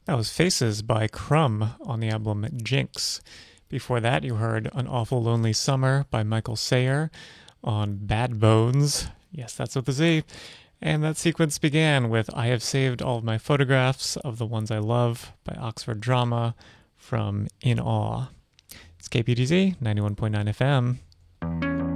That was Faces by Crumb on the album Jinx. Before that, you heard An Awful Lonely Summer by Michael Sayer on Bad Bones. Yes, that's with a Z. And that sequence began with I Have Saved All of My Photographs of the Ones I Love by Oxford Drama from In Awe. It's KPDZ 91.9 FM.